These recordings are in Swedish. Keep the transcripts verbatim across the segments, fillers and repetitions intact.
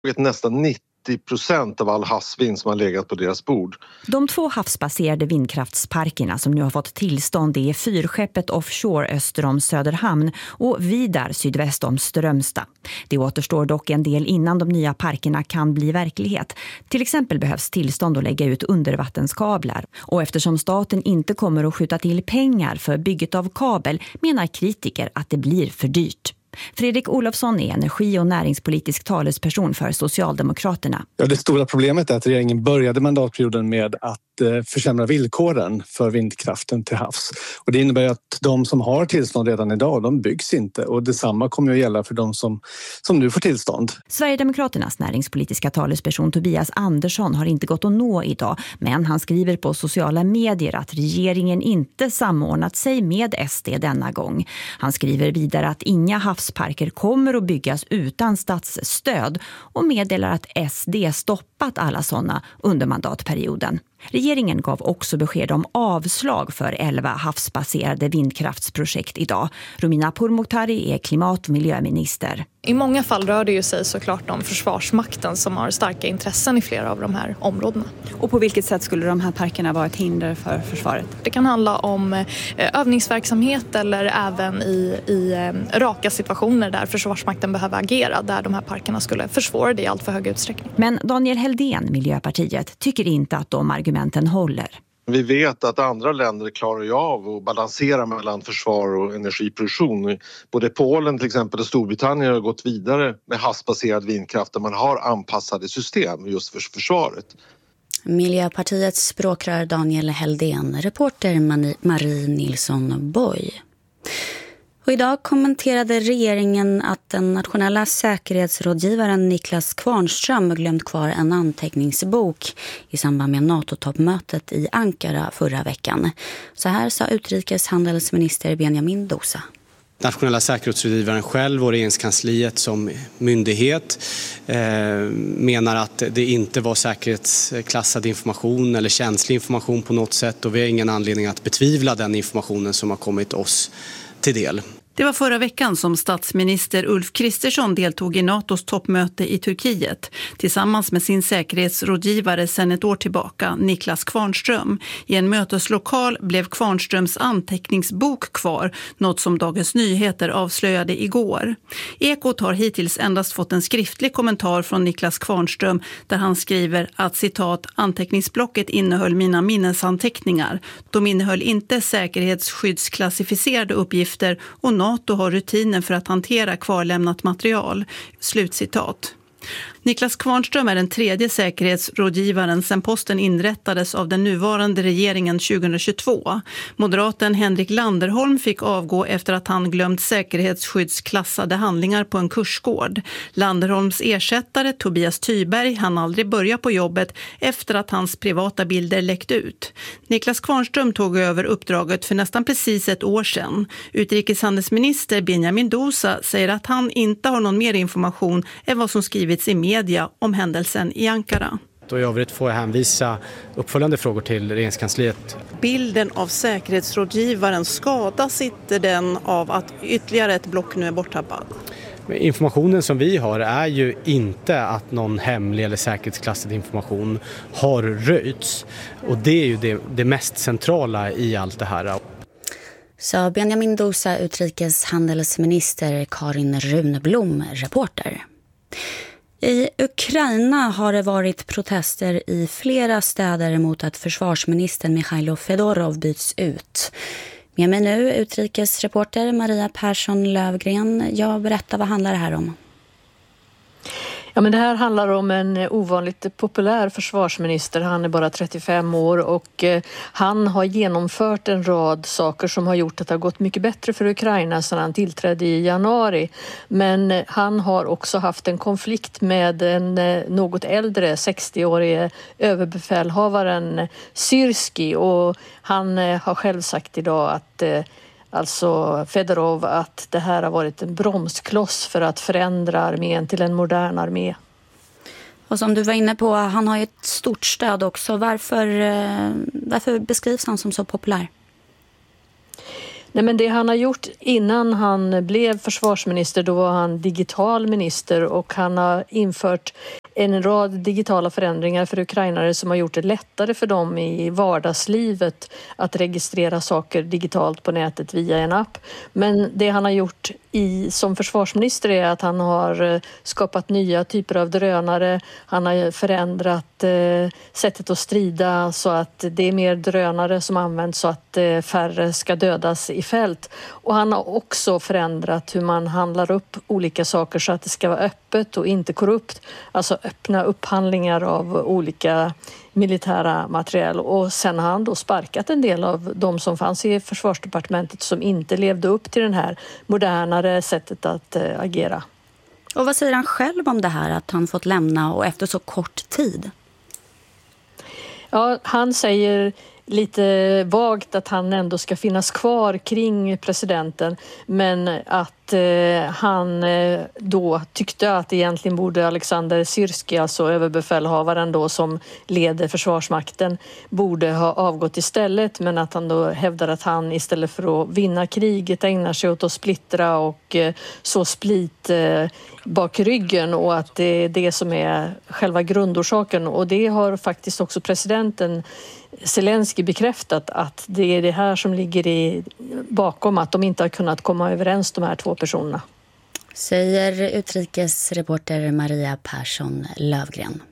nästan nittio procent av all havsvind som har legat på deras bord. De två havsbaserade vindkraftsparkerna som nu har fått tillstånd är Fyrskeppet offshore öster om Söderhamn och Vidar sydväst om Strömstad. Det återstår dock en del innan de nya parkerna kan bli verklighet. Till exempel behövs tillstånd att lägga ut undervattenskablar. Och eftersom staten inte kommer att skjuta till pengar för bygget av kabel menar kritiker att det blir för dyrt. Fredrik Olofsson är energi- och näringspolitisk talesperson för Socialdemokraterna. Ja, det stora problemet är att regeringen började mandatperioden med att eh, försämra villkoren för vindkraften till havs. Och det innebär att de som har tillstånd redan idag, de byggs inte. Och detsamma kommer att gälla för de som, som nu får tillstånd. Sverigedemokraternas näringspolitiska talesperson Tobias Andersson har inte gått att nå idag. Men han skriver på sociala medier att regeringen inte samordnat sig med S D denna gång. Han skriver vidare att inga havsparker kommer att byggas utan statsstöd och meddelar att S D stoppat alla sådana under mandatperioden. Regeringen gav också besked om avslag för elva havsbaserade vindkraftsprojekt idag. Romina Pourmokhtari är klimat- och miljöminister. I många fall rör det ju sig såklart om Försvarsmakten som har starka intressen i flera av de här områdena. Och på vilket sätt skulle de här parkerna vara ett hinder för försvaret? Det kan handla om övningsverksamhet eller även i, i raka situationer där Försvarsmakten behöver agera, där de här parkerna skulle försvåra det i allt för hög utsträckning. Men Daniel Heldén, Miljöpartiet, tycker inte att de argumenten håller. Vi vet att andra länder klarar ju av att balansera mellan försvar och energiproduktion. Både Polen till exempel och Storbritannien har gått vidare med havsbaserad vindkraft där man har anpassade system just för försvaret. Miljöpartiets språkrör Daniel Heldén, reporter Marie Nilsson Boy. Och idag kommenterade regeringen att den nationella säkerhetsrådgivaren Niklas Kvarnström glömt kvar en anteckningsbok i samband med NATO-toppmötet i Ankara förra veckan. Så här sa utrikeshandelsminister Benjamin Dousa. Nationella säkerhetsrådgivaren själv och regeringskansliet som myndighet eh, menar att det inte var säkerhetsklassad information eller känslig information på något sätt, och vi har ingen anledning att betvivla den informationen som har kommit oss till del. Det var förra veckan som statsminister Ulf Kristersson deltog i NATOs toppmöte i Turkiet tillsammans med sin säkerhetsrådgivare sedan ett år tillbaka, Niklas Kvarnström. I en möteslokal blev Kvarnströms anteckningsbok kvar, något som Dagens Nyheter avslöjade igår. Ekot har hittills endast fått en skriftlig kommentar från Niklas Kvarnström där han skriver att citat, anteckningsblocket innehöll mina minnesanteckningar. De innehöll inte säkerhetsskyddsklassificerade uppgifter och NATO har rutiner för att hantera kvarlämnat material. Slutcitat. Niklas Kvarnström är den tredje säkerhetsrådgivaren sedan posten inrättades av den nuvarande regeringen tjugohundratjugotvå. Moderaten Henrik Landerholm fick avgå efter att han glömt säkerhetsskyddsklassade handlingar på en kursgård. Landerholms ersättare Tobias Tyberg hann aldrig börja på jobbet efter att hans privata bilder läckt ut. Niklas Kvarnström tog över uppdraget för nästan precis ett år sedan. Utrikeshandelsminister Benjamin Dousa säger att han inte har någon mer information än vad som skrivits i media om händelsen i Ankara. Och i övrigt får jag hänvisa uppföljande frågor till regeringskansliet. Bilden av säkerhetsrådgivaren, skadas inte den av att ytterligare ett block nu är borttappad? Informationen som vi har är ju inte att någon hemlig eller säkerhetsklassad information har röjts. Och det är ju det, det mest centrala i allt det här. Så Benjamin Dousa, utrikeshandelsminister, Karin Runblom, reporter. I Ukraina har det varit protester i flera städer mot att försvarsministern Mikhailo Fedorov byts ut. Med mig nu utrikesreporter Maria Persson Lövgren. Jag berättar, vad handlar det här om? Ja, men det här handlar om en ovanligt populär försvarsminister. Han är bara trettiofem år och eh, han har genomfört en rad saker som har gjort att det har gått mycket bättre för Ukraina sedan han tillträdde i januari. Men eh, han har också haft en konflikt med en eh, något äldre sextioårige överbefälhavaren Syrski, och han eh, har själv sagt idag att eh, alltså Fedorov, att det här har varit en bromskloss för att förändra armén till en modern armé. Och som du var inne på, han har ju ett stort stöd också. Varför, varför beskrivs han som så populär? Nej, men det han har gjort innan han blev försvarsminister, då var han digital minister och han har infört en rad digitala förändringar för ukrainare som har gjort det lättare för dem i vardagslivet att registrera saker digitalt på nätet via en app. Men det han har gjort i, som försvarsminister är att han har skapat nya typer av drönare. Han har förändrat eh, sättet att strida så att det är mer drönare som används så att eh, färre ska dödas i fält. Och han har också förändrat hur man handlar upp olika saker så att det ska vara öppet och inte korrupt. Alltså öppna upphandlingar av olika militära materiel. Och sen har han då sparkat en del av de som fanns i försvarsdepartementet som inte levde upp till den här modernare sättet att äh, agera. Och vad säger han själv om det här att han fått lämna och efter så kort tid? Ja, han säger lite vagt att han ändå ska finnas kvar kring presidenten, men att eh, han eh, då tyckte att egentligen borde Alexander Syrski, alltså överbefälhavaren då som leder försvarsmakten, borde ha avgått istället, men att han då hävdar att han istället för att vinna kriget ägnar sig åt att splittra och eh, så split eh, bak ryggen, och att det är det som är själva grundorsaken. Och det har faktiskt också presidenten Zelensky bekräftat, att det är det här som ligger i, bakom att de inte har kunnat komma överens, de här två personerna. Säger utrikesreporter Maria Persson Lövgren.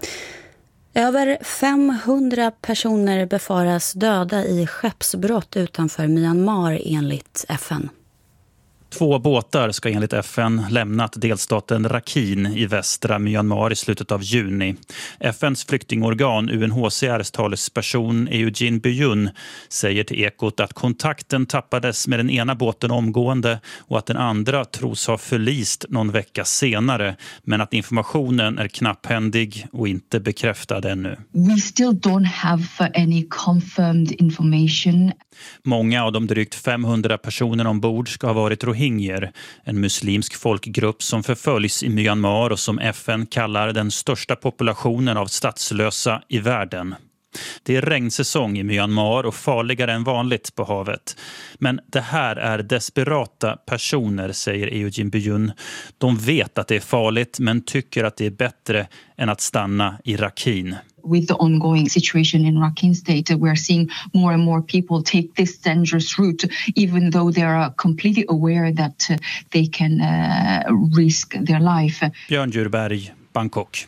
Över femhundra personer befaras döda i skeppsbrott utanför Myanmar enligt F N. Två båtar ska enligt F N lämnat delstaten Rakhine i västra Myanmar i slutet av juni. F N:s flyktingorgan U N H C R:s talesperson Eugene Byun säger till Ekot att kontakten tappades med den ena båten omgående och att den andra tros ha förlist någon vecka senare, men att informationen är knapphändig och inte bekräftad ännu. We still don't have any confirmed information. Många av de drygt femhundra personer ombord ska ha varit rohingyer, en muslimsk folkgrupp som förföljs i Myanmar och som F N kallar den största populationen av statslösa i världen. Det är regnsäsong i Myanmar och farligare än vanligt på havet. Men det här är desperata personer, säger Eugene Byun. De vet att det är farligt men tycker att det är bättre än att stanna i Rakhine. With the ongoing situation in Rakhine State, we're seeing more and more people take this dangerous route, even though they are completely aware that uh, they can uh, risk their life. Björn Djurberg, Bangkok.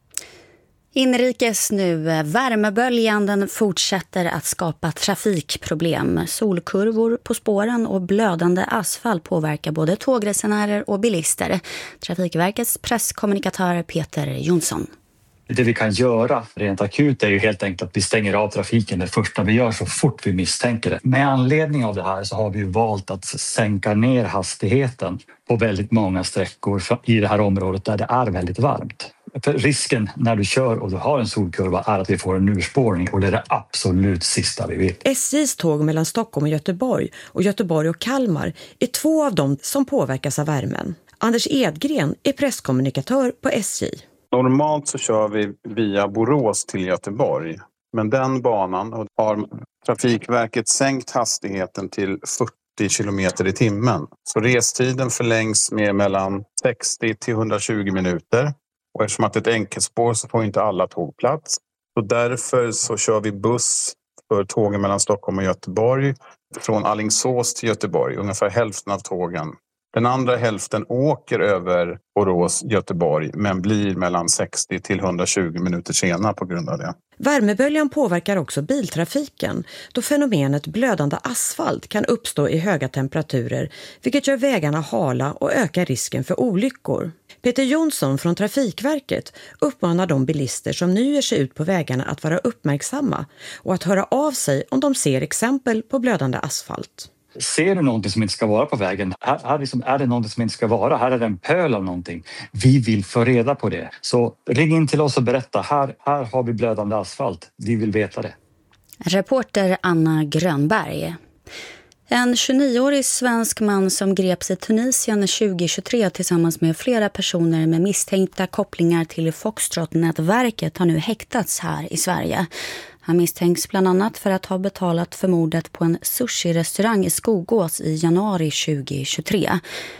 Inrikes nu. Värmeböljan den fortsätter att skapa trafikproblem. Solkurvor på spåren och blödande asfalt påverkar både tågresenärer och bilister. Trafikverkets presskommunikatör Peter Jonsson. Det vi kan göra rent akut är ju helt enkelt att vi stänger av trafiken det första vi gör så fort vi misstänker det. Med anledning av det här så har vi valt att sänka ner hastigheten på väldigt många sträckor i det här området där det är väldigt varmt. För risken när du kör och du har en solkurva är att vi får en urspårning, och det är det absolut sista vi vill. S J:s tåg mellan Stockholm och Göteborg och Göteborg och Kalmar är två av dem som påverkas av värmen. Anders Edgren är presskommunikatör på S J. Normalt så kör vi via Borås till Göteborg, men den banan har Trafikverket sänkt hastigheten till fyrtio kilometer i timmen. Så restiden förlängs med mellan sextio till hundratjugo minuter. Och eftersom att det är ett enkelspår så får inte alla tåg plats. Så därför så kör vi buss för tågen mellan Stockholm och Göteborg från Alingsås till Göteborg, ungefär hälften av tågen. Den andra hälften åker över Borås-Göteborg men blir mellan sextio till hundratjugo minuter senare på grund av det. Värmeböljan påverkar också biltrafiken då fenomenet blödande asfalt kan uppstå i höga temperaturer, vilket gör vägarna hala och ökar risken för olyckor. Peter Jonsson från Trafikverket uppmanar de bilister som nu ger sig ut på vägarna att vara uppmärksamma och att höra av sig om de ser exempel på blödande asfalt. Ser du någonting som inte ska vara på vägen? Här, här liksom, är det någonting som inte ska vara? Här är det en pöl av någonting. Vi vill få reda på det. Så ring in till oss och berätta. Här, här har vi blödande asfalt. Vi vill veta det. Reporter Anna Grönberg. En tjugonioårig svensk man som greps i Tunisien tjugohundratjugotre tillsammans med flera personer med misstänkta kopplingar till Foxtrot-nätverket har nu häktats här i Sverige. Han misstänks bland annat för att ha betalat för mordet på en sushi-restaurang i Skogås i januari tjugohundratjugotre.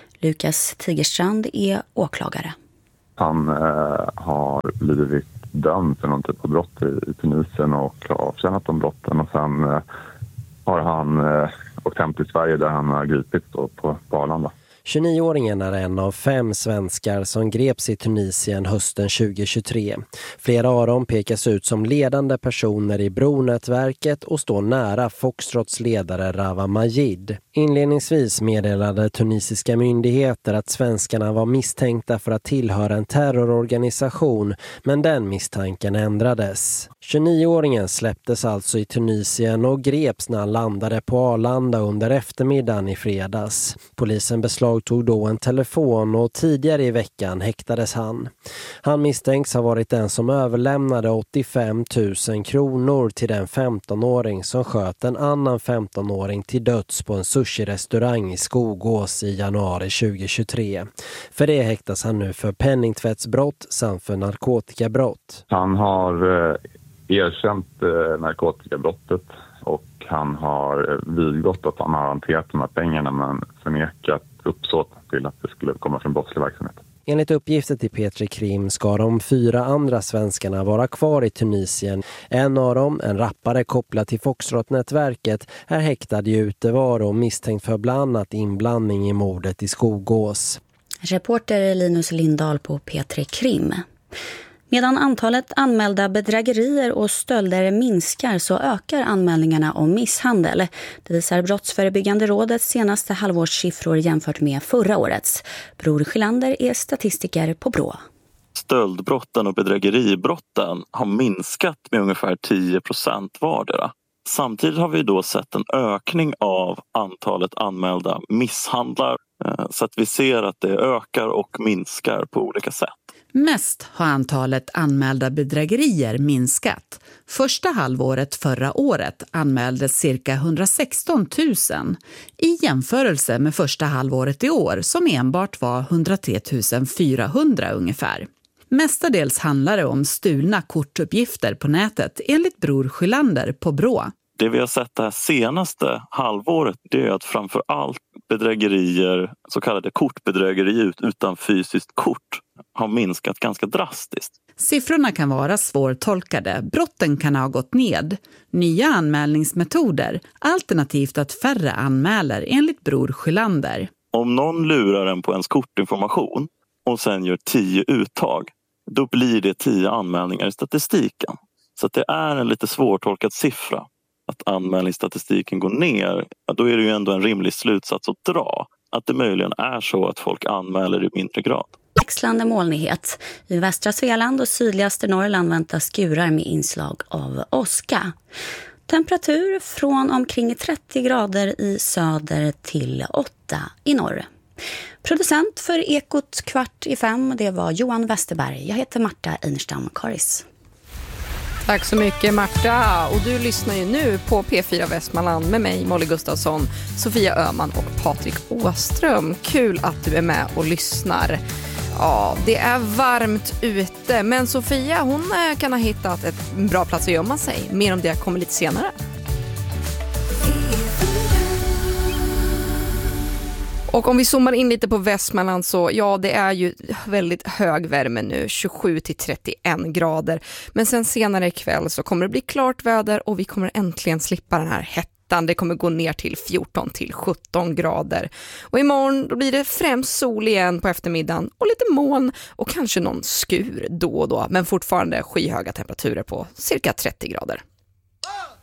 Lukas Tigerstrand är åklagare. Han eh, har blivit dömd för någon typ av brott i, i Tunisien och avtjänat de brotten. Och sen eh, har han eh, åkt hem till Sverige där han har gripits på, på Arlanda. tjugonioåringen är en av fem svenskar som greps i Tunisien hösten tjugohundratjugotre. Flera av dem pekas ut som ledande personer i Bronätverket och står nära Foxtrots ledare Rawa Majid. Inledningsvis meddelade tunisiska myndigheter att svenskarna var misstänkta för att tillhöra en terrororganisation, men den misstanken ändrades. tjugonioåringen släpptes alltså i Tunisien och greps när han landade på Arlanda under eftermiddagen i fredags. Polisen beslagtog då en telefon och tidigare i veckan häktades han. Han misstänks ha varit den som överlämnade åttiofem tusen kronor till den femtonåring som sköt en annan femtonåring till döds på en sushi-restaurang i Skogås i januari tjugohundratjugotre. För det häktas han nu för penningtvättsbrott samt för narkotikabrott. Han har eh... erkänt eh, narkotikabrottet och han har vidgått att han har hanterat de här pengarna men förnekat uppsåt till att det skulle komma från brottslig verksamhet. Enligt uppgifter till Petri Krim ska de fyra andra svenskarna vara kvar i Tunisien. En av dem, en rappare kopplad till Foxtrot-nätverket, är häktad i utevaro och misstänkt för bland annat inblandning i mordet i Skogås. Reporter Linus Lindahl på Petri Krim. Medan antalet anmälda bedrägerier och stölder minskar så ökar anmälningarna om misshandel. Det visar Brottsförebyggande rådets senaste halvårssiffror jämfört med förra årets. Bror Schilander är statistiker på Brå. Stöldbrotten och bedrägeribrotten har minskat med ungefär tio procent vardera. Samtidigt har vi då sett en ökning av antalet anmälda misshandlar så att vi ser att det ökar och minskar på olika sätt. Mest har antalet anmälda bedrägerier minskat. Första halvåret förra året anmäldes cirka hundrasexton tusen i jämförelse med första halvåret i år som enbart var hundratre tusen fyrahundra ungefär. Mestadels handlar det om stulna kortuppgifter på nätet enligt Bror Schilander på Brå. Det vi har sett det här senaste halvåret det är att framför allt bedrägerier, så kallade kortbedrägerier utan fysiskt kort, har minskat ganska drastiskt. Siffrorna kan vara svårtolkade, brotten kan ha gått ned, nya anmälningsmetoder, alternativt att färre anmäler enligt Bror Schilander. Om någon lurar en på ens kortinformation och sen gör tio uttag, då blir det tio anmälningar i statistiken. Så att det är en lite svårtolkad siffra. Att anmälningsstatistiken går ner, ja, då är det ju ändå en rimlig slutsats att dra. Att det möjligen är så att folk anmäler i mindre grad. Växlande molnighet. I västra Svealand och sydligaste Norrland väntas skurar med inslag av åska. Temperatur från omkring trettio grader i söder till åtta i norr. Producent för Ekot kvart i fem, det var Johan Westerberg. Jag heter Marta Einerstam Karis. Tack så mycket Marta, och du lyssnar ju nu på P fyra Västmanland med mig Molly Gustafsson, Sofia Öhman och Patrik Åström. Kul att du är med och lyssnar. Ja, det är varmt ute, men Sofia hon kan ha hittat ett bra plats att gömma sig. Mer om det kommer lite senare. Och om vi zoomar in lite på Västmanland så ja, det är ju väldigt hög värme nu, tjugosju till trettioen grader. Men sen senare ikväll så kommer det bli klart väder och vi kommer äntligen slippa den här hettan. Det kommer gå ner till fjorton till sjutton grader. Och imorgon då blir det främst sol igen på eftermiddagen och lite moln och kanske någon skur då och då. Men fortfarande skyhöga temperaturer på cirka trettio grader.